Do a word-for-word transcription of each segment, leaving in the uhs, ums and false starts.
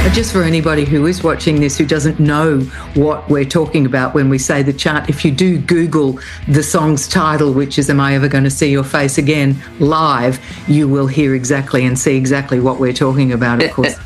Just for anybody who is watching this who doesn't know what we're talking about when we say the chart, if you do Google the song's title, which is Am I Ever Going to See Your Face Again, live, you will hear exactly and see exactly what we're talking about, of course.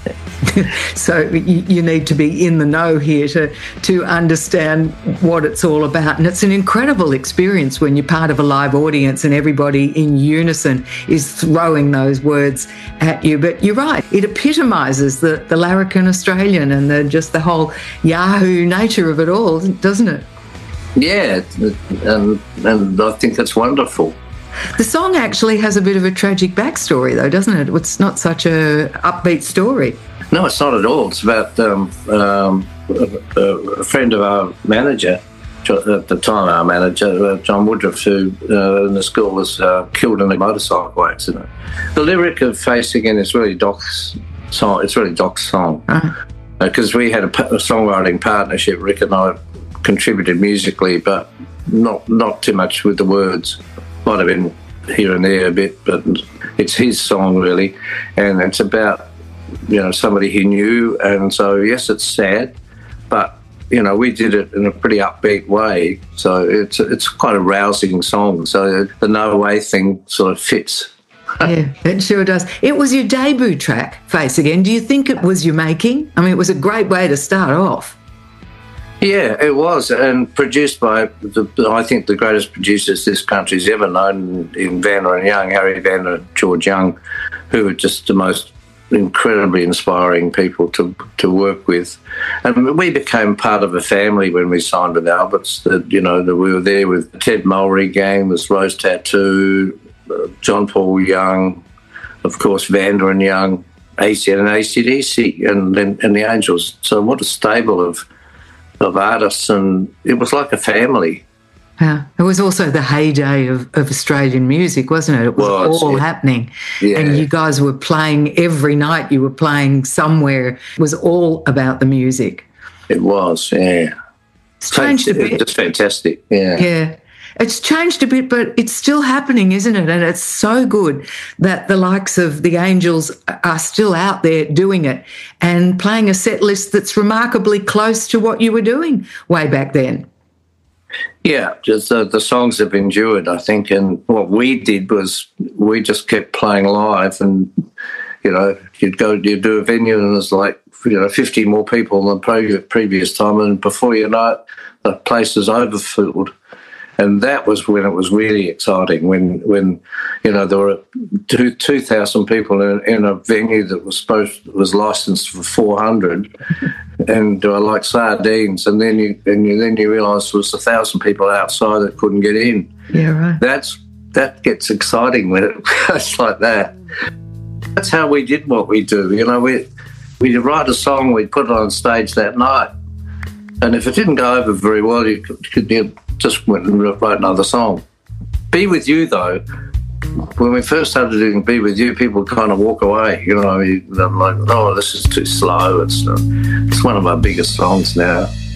So you, you need to be in the know here to, to understand what it's all about. And it's an incredible experience when you're part of a live audience and everybody in unison is throwing those words at you. But you're right, it epitomises the, the larrikin Australian and the, just the whole Yahoo nature of it all, doesn't it? Yeah, and, and I think it's wonderful. The song actually has a bit of a tragic backstory, though, doesn't it? It's not such a upbeat story. No, it's not at all. It's about um, um, a, a friend of our manager, at the time our manager, uh, John Woodruff, who uh, in the school was uh, killed in a motorcycle accident. The lyric of Face Again is really Doc's song. It's really Doc's song. Because uh-huh. uh, we had a, a songwriting partnership. Rick and I contributed musically, but not not too much with the words. Might have been here and there a bit, but it's his song really, and it's about, you know, somebody he knew. And so yes, it's sad, but you know, we did it in a pretty upbeat way, so it's it's quite a rousing song. So the No Way thing sort of fits. Yeah, it sure does. It was your debut track, Face Again. Do you think it was your making? I mean, it was a great way to start off. Yeah, it was, and produced by, the, I think, the greatest producers this country's ever known in Vander and Young, Harry Vander and George Young, who are just the most incredibly inspiring people to to work with. And we became part of a family when we signed with Alberts. That, you know, that we were there with Ted Mulry gang, with Rose Tattoo, uh, John Paul Young, of course, Vander and Young, A C and A C D C, and, and and the Angels. So what a stable of of artists, and it was like a family. Yeah. It was also the heyday of, of Australian music, wasn't it? It was well, all yeah. happening. Yeah. And you guys were playing every night. You were playing somewhere. It was all about the music. It was, yeah. It's changed a bit. It's fantastic, yeah. Yeah. It's changed a bit, but it's still happening, isn't it? And it's so good that the likes of the Angels are still out there doing it and playing a set list that's remarkably close to what you were doing way back then. Yeah, just uh, the songs have endured, I think. And what we did was we just kept playing live, and, you know, you'd go, you'd do a venue and there's like, you know, fifty more people than the previous time. And before you know it, the place is overfilled. And that was when it was really exciting, when, when you know, there were two, 2,000 people in, in a venue that was supposed was licensed for four hundred, and uh, like sardines. And then you and you, then you realise there was one thousand people outside that couldn't get in. Yeah, right. That's that gets exciting when it goes like that. That's how we did what we do. You know, we we'd write a song, we'd put it on stage that night, and if it didn't go over very well, you could, could you just went and wrote another song. Be With You, though, when we first started doing Be With You, people kind of walk away. You know, I'm like, oh, this is too slow. It's, uh, it's one of our biggest songs now.